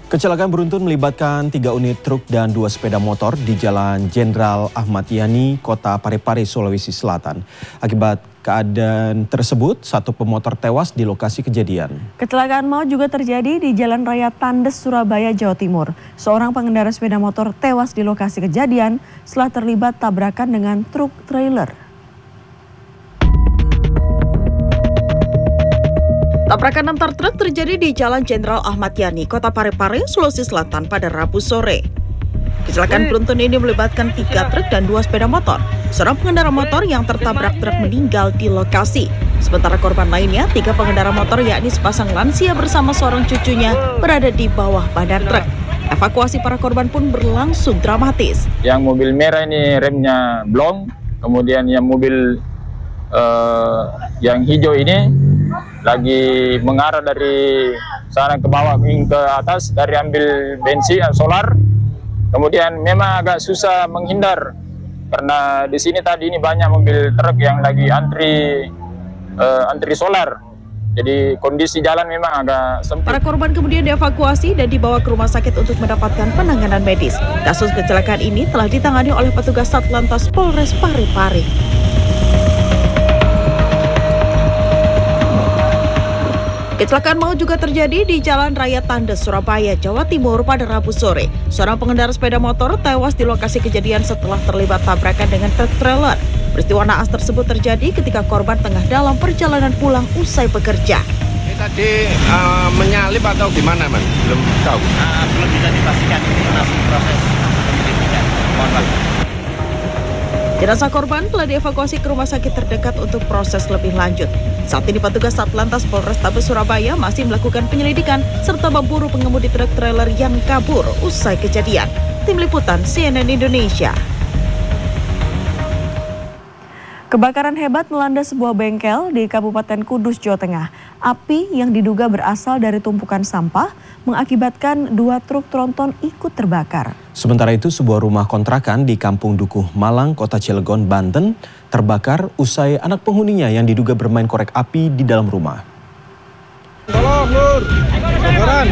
Kecelakaan beruntun melibatkan 3 unit truk dan 2 sepeda motor di Jalan Jenderal Ahmad Yani, Kota Parepare, Sulawesi Selatan. Akibat keadaan tersebut, 1 pemotor tewas di lokasi kejadian. Kecelakaan maut juga terjadi di Jalan Raya Tandes, Surabaya, Jawa Timur. Seorang pengendara sepeda motor tewas di lokasi kejadian setelah terlibat tabrakan dengan truk trailer. Tabrakan antar truk terjadi di Jalan Jenderal Ahmad Yani, Kota Parepare, Sulawesi Selatan pada Rabu sore. Kecelakaan beruntun ini melibatkan 3 truk dan 2 sepeda motor. Seorang pengendara motor yang tertabrak truk meninggal di lokasi. Sementara korban lainnya, 3 pengendara motor yakni sepasang lansia bersama seorang cucunya berada di bawah badan truk. Evakuasi para korban pun berlangsung dramatis. Yang mobil merah ini remnya blong, kemudian yang mobil yang hijau ini lagi mengarah dari sana ke bawah ke atas dari ambil bensin solar. Kemudian memang agak susah menghindar karena di sini tadi ini banyak mobil truk yang lagi antri solar. Jadi kondisi jalan memang agak sempit. Para korban kemudian dievakuasi dan dibawa ke rumah sakit untuk mendapatkan penanganan medis. Kasus kecelakaan ini telah ditangani oleh petugas Satlantas Polres Parepare. Kecelakaan maut juga terjadi di Jalan Raya Tandes, Surabaya, Jawa Timur pada Rabu sore. Seorang pengendara sepeda motor tewas di lokasi kejadian setelah terlibat tabrakan dengan truk trailer. Peristiwa naas tersebut terjadi ketika korban tengah dalam perjalanan pulang usai bekerja. Ini tadi menyalip atau gimana, Mas? Belum tahu. Belum bisa dipastikan, masih proses penyelidikan. Jenazah korban telah dievakuasi ke rumah sakit terdekat untuk proses lebih lanjut. Saat ini petugas Satlantas Polrestabes Surabaya masih melakukan penyelidikan serta memburu pengemudi truk trailer yang kabur usai kejadian. Tim Liputan CNN Indonesia. Kebakaran hebat melanda sebuah bengkel di Kabupaten Kudus, Jawa Tengah. Api yang diduga berasal dari tumpukan sampah mengakibatkan 2 truk tronton ikut terbakar. Sementara itu, sebuah rumah kontrakan di Kampung Dukuh Malang, Kota Cilegon, Banten terbakar usai anak penghuninya yang diduga bermain korek api di dalam rumah. Tolong, Lur. Kebakaran.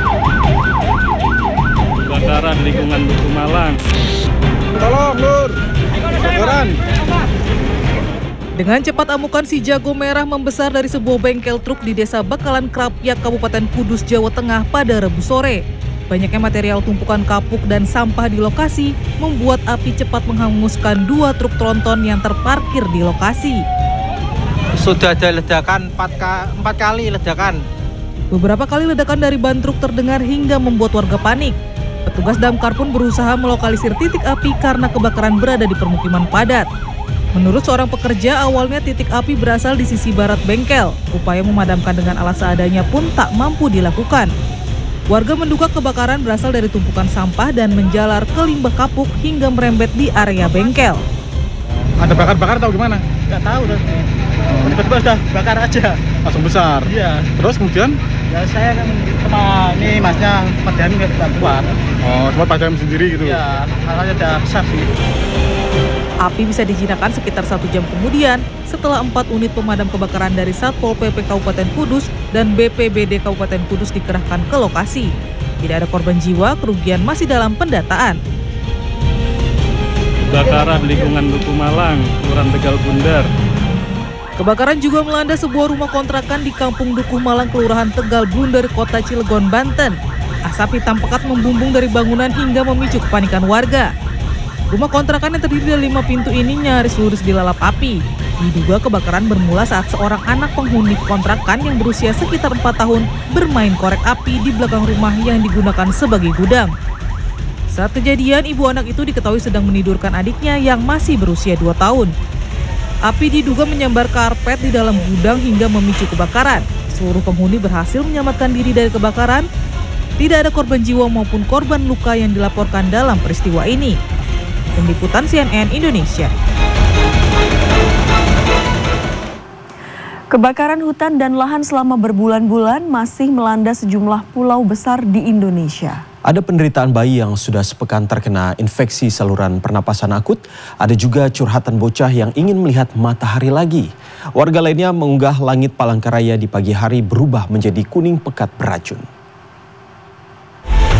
Kebakaran lingkungan Dukuh Malang. Tolong, Lur. Kebakaran. Dengan cepat amukan si jago merah membesar dari sebuah bengkel truk di Desa Bakalan Krapyak, Kabupaten Kudus, Jawa Tengah pada Rabu sore. Banyaknya material tumpukan kapuk dan sampah di lokasi membuat api cepat menghanguskan 2 truk tronton yang terparkir di lokasi. Sudah ada ledakan 4 kali ledakan. Beberapa kali ledakan dari ban truk terdengar hingga membuat warga panik. Petugas damkar pun berusaha melokalisir titik api karena kebakaran berada di permukiman padat. Menurut seorang pekerja, awalnya titik api berasal di sisi barat bengkel. Upaya memadamkan dengan alat seadanya pun tak mampu dilakukan. Warga menduga kebakaran berasal dari tumpukan sampah dan menjalar ke limbah kapuk hingga merembet di area bengkel. Ada bakar-bakar atau gimana? Nggak tahu. Tiba-tiba sudah bakar aja. Langsung besar? Iya. Terus kemudian? Ya saya kan sama ini masnya padam nggak keluar. Oh, cuma padam sendiri gitu? Iya, makanya udah besar sih. Api bisa dijinakan sekitar 1 jam kemudian setelah 4 unit pemadam kebakaran dari Satpol PP Kabupaten Kudus dan BPBD Kabupaten Kudus dikerahkan ke lokasi. Tidak ada korban jiwa, kerugian masih dalam pendataan. Kebakaran lingkungan Dukuh Malang, Kelurahan Tegal Bundar. Kebakaran juga melanda sebuah rumah kontrakan di Kampung Dukuh Malang, Kelurahan Tegal Bundar, Kota Cilegon, Banten. Asap hitam pekat membumbung dari bangunan hingga memicu kepanikan warga. Rumah kontrakan yang terdiri dari 5 pintu ini nyaris ludes dilalap api. Diduga kebakaran bermula saat seorang anak penghuni kontrakan yang berusia sekitar 4 tahun bermain korek api di belakang rumah yang digunakan sebagai gudang. Saat kejadian, ibu anak itu diketahui sedang menidurkan adiknya yang masih berusia 2 tahun. Api diduga menyambar karpet di dalam gudang hingga memicu kebakaran. Seluruh penghuni berhasil menyelamatkan diri dari kebakaran. Tidak ada korban jiwa maupun korban luka yang dilaporkan dalam peristiwa ini. Tim Liputan CNN Indonesia. Kebakaran hutan dan lahan selama berbulan-bulan masih melanda sejumlah pulau besar di Indonesia. Ada penderitaan bayi yang sudah sepekan terkena infeksi saluran pernapasan akut. Ada juga curhatan bocah yang ingin melihat matahari lagi. Warga lainnya mengunggah langit Palangkaraya di pagi hari berubah menjadi kuning pekat beracun.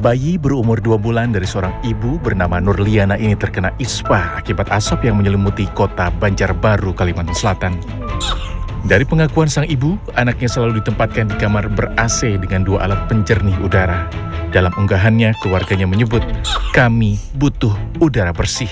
Bayi berumur 2 bulan dari seorang ibu bernama Nurliana ini terkena ispa akibat asap yang menyelimuti kota Banjarbaru, Kalimantan Selatan. Dari pengakuan sang ibu, anaknya selalu ditempatkan di kamar ber-AC dengan 2 alat penjernih udara. Dalam unggahannya, keluarganya menyebut, "Kami butuh udara bersih."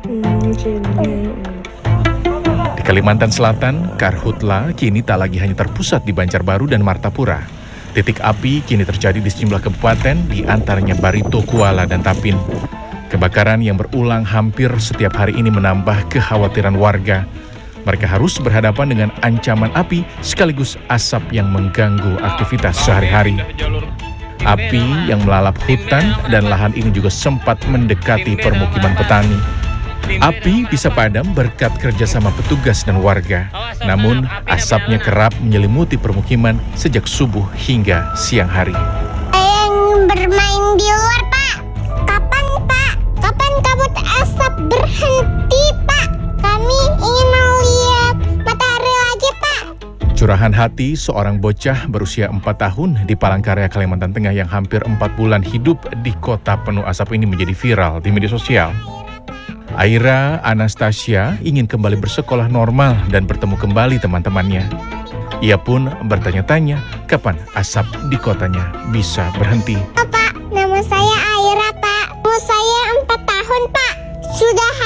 Di Kalimantan Selatan, karhutla kini tak lagi hanya terpusat di Banjarbaru dan Martapura. Titik api kini terjadi di sejumlah kabupaten, di antaranya Barito, Kuala, dan Tapin. Kebakaran yang berulang hampir setiap hari ini menambah kekhawatiran warga. Mereka harus berhadapan dengan ancaman api sekaligus asap yang mengganggu aktivitas sehari-hari. Api yang melalap hutan dan lahan ini juga sempat mendekati permukiman petani. Api bisa padam berkat kerjasama petugas dan warga. Namun, asapnya kerap menyelimuti permukiman sejak subuh hingga siang hari. Saya ingin bermain di luar, Pak. Kapan, Pak? Kapan kabut asap berhenti, Pak? Kami ingin melihat matahari lagi, Pak. Curahan hati seorang bocah berusia 4 tahun di Palangkaraya, Kalimantan Tengah yang hampir 4 bulan hidup di kota penuh asap ini menjadi viral di media sosial. Aira Anastasia ingin kembali bersekolah normal dan bertemu kembali teman-temannya. Ia pun bertanya-tanya kapan asap di kotanya bisa berhenti. Pak, nama saya Aira, Pak. Umur saya 4 tahun, Pak. Sudah